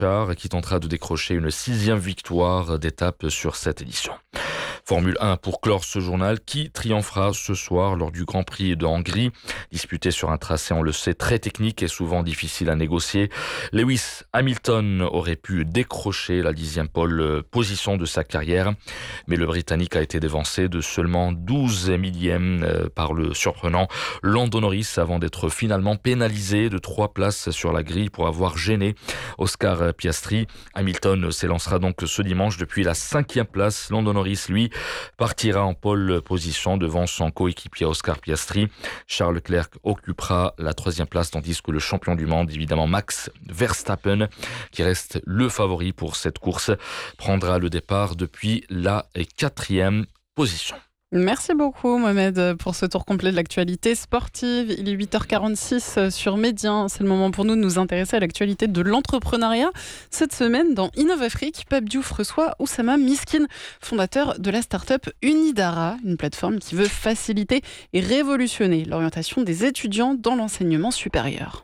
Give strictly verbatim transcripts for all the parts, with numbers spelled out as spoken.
Pogacar qui tentera de décrocher une sixième victoire d'étape sur cette édition. Formule un pour clore ce journal, qui triomphera ce soir lors du Grand Prix de Hongrie, disputé sur un tracé, on le sait, très technique et souvent difficile à négocier. Lewis Hamilton aurait pu décrocher la dixième pole position de sa carrière, mais le Britannique a été dévancé de seulement douze millièmes par le surprenant Lando Norris avant d'être finalement pénalisé de trois places sur la grille pour avoir gêné Oscar Piastri. Hamilton s'élancera donc ce dimanche depuis la cinquième place. Lando Norris, lui, partira en pole position devant son coéquipier Oscar Piastri. Charles Leclerc occupera la troisième place, tandis que le champion du monde, évidemment Max Verstappen, qui reste le favori pour cette course, prendra le départ depuis la quatrième position. Merci beaucoup Mohamed pour ce tour complet de l'actualité sportive. Il est huit heures quarante-six sur Médien. C'est le moment pour nous de nous intéresser à l'actualité de l'entrepreneuriat. Cette semaine, dans InnovAfrique, Pape Diouf reçoit Oussama Miskine, fondateur de la start-up Unidara, une plateforme qui veut faciliter et révolutionner l'orientation des étudiants dans l'enseignement supérieur.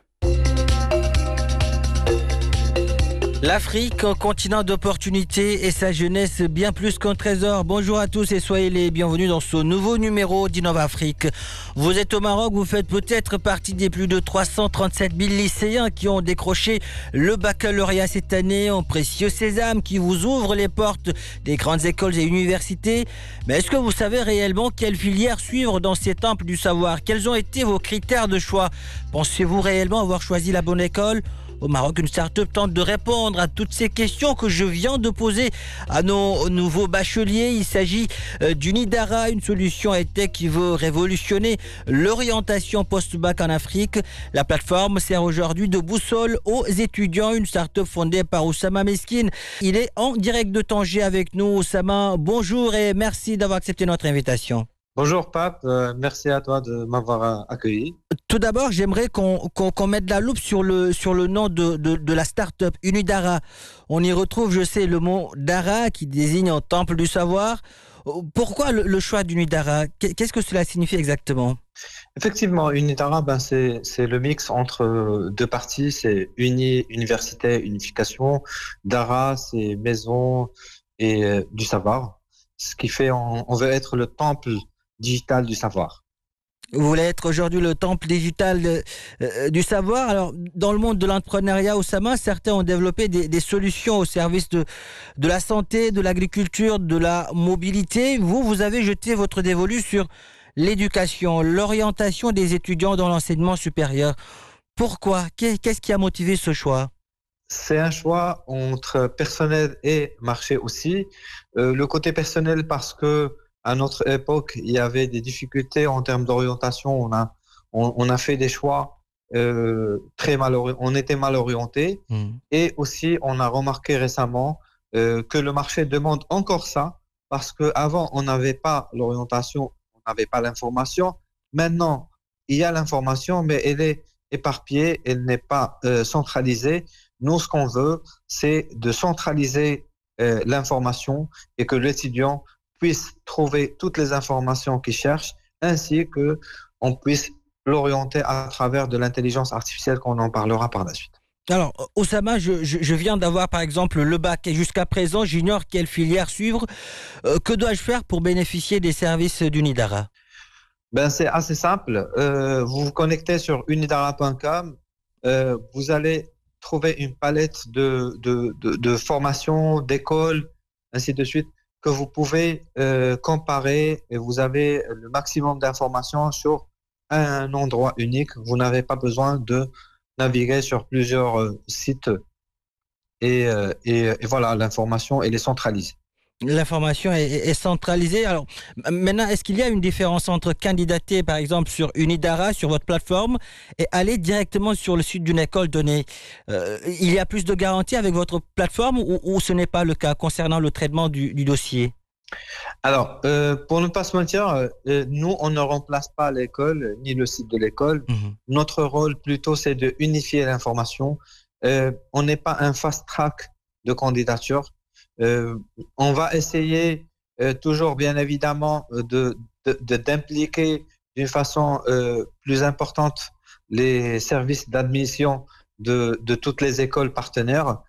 L'Afrique, un continent d'opportunités et sa jeunesse bien plus qu'un trésor. Bonjour à tous et soyez les bienvenus dans ce nouveau numéro d'InnovAfrique. Vous êtes au Maroc, vous faites peut-être partie des plus de trois cent trente-sept mille lycéens qui ont décroché le baccalauréat cette année, un précieux sésame qui vous ouvre les portes des grandes écoles et universités. Mais est-ce que vous savez réellement quelle filière suivre dans ces temples du savoir? Quels ont été vos critères de choix? Pensez-vous réellement avoir choisi la bonne école? Au Maroc, une start-up tente de répondre à toutes ces questions que je viens de poser à nos nouveaux bacheliers. Il s'agit d'Unidara, une solution high-tech qui veut révolutionner l'orientation post-bac en Afrique. La plateforme sert aujourd'hui de boussole aux étudiants, une start-up fondée par Oussama Miskine. Il est en direct de Tanger avec nous. Oussama, bonjour et merci d'avoir accepté notre invitation. Bonjour Pape, euh, merci à toi de m'avoir accueilli. Tout d'abord, j'aimerais qu'on, qu'on, qu'on mette la loupe sur le, sur le nom de, de, de la start-up, Unidara. On y retrouve, je sais, le mot Dara qui désigne un temple du savoir. Pourquoi le, le choix d'Unidara? Qu'est-ce que cela signifie exactement? Effectivement, Unidara, ben c'est, c'est le mix entre deux parties. C'est uni, université, unification. Dara, c'est maison et euh, du savoir. Ce qui fait, on, on veut être le temple digital du savoir. Vous voulez être aujourd'hui le temple digital de, euh, du savoir. Alors, dans le monde de l'entrepreneuriat, Oussama, certains ont développé des, des solutions au service de, de la santé, de l'agriculture, de la mobilité. Vous, vous avez jeté votre dévolu sur l'éducation, l'orientation des étudiants dans l'enseignement supérieur. Pourquoi? Qu'est-ce qui a motivé ce choix? C'est un choix entre personnel et marché aussi. Euh, le côté personnel parce que à notre époque, il y avait des difficultés en termes d'orientation. On a, on, on a fait des choix euh, très mal orientés. On était mal orientés. Mmh. Et aussi, on a remarqué récemment euh, que le marché demande encore ça parce qu'avant, on n'avait pas l'orientation, on n'avait pas l'information. Maintenant, il y a l'information, mais elle est éparpillée, elle n'est pas euh, centralisée. Nous, ce qu'on veut, c'est de centraliser euh, l'information et que l'étudiant puisse trouver toutes les informations qu'il cherche, ainsi qu'on puisse l'orienter à travers de l'intelligence artificielle, qu'on en parlera par la suite. Alors, Oussama, je, je, je viens d'avoir par exemple le bac et jusqu'à présent, j'ignore quelle filière suivre. Euh, que dois-je faire pour bénéficier des services d'Unidara? Ben, c'est assez simple. Euh, vous vous connectez sur unidara point com. Euh, vous allez trouver une palette de, de, de, de formations, d'écoles, ainsi de suite, que vous pouvez euh, comparer et vous avez le maximum d'informations sur un endroit unique. Vous n'avez pas besoin de naviguer sur plusieurs euh, sites et, euh, et, et voilà, l'information elle est centralisée. L'information est, est centralisée. Alors maintenant, est-ce qu'il y a une différence entre candidater par exemple sur Unidara, sur votre plateforme, et aller directement sur le site d'une école donnée? euh, Il y a plus de garanties avec votre plateforme ou, ou ce n'est pas le cas concernant le traitement du, du dossier? Alors, euh, pour ne pas se mentir, euh, nous, on ne remplace pas l'école ni le site de l'école. Mmh. Notre rôle plutôt, c'est de unifier l'information. Euh, on n'est pas un fast-track de candidature. Euh, on va essayer euh, toujours, bien évidemment, de, de, de, d'impliquer d'une façon euh, plus importante les services d'admission de, de toutes les écoles partenaires.